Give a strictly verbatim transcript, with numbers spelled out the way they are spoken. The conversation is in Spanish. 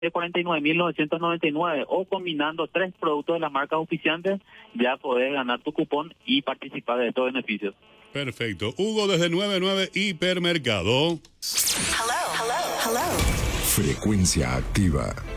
de cuarenta y nueve mil novecientos noventa y nueve, o combinando tres productos de las marcas auspiciantes, ya podés ganar tu cupón y participar de estos beneficios. Perfecto. Hugo desde noventa y nueve Hipermercado. Hello, hello, hello. Frecuencia activa.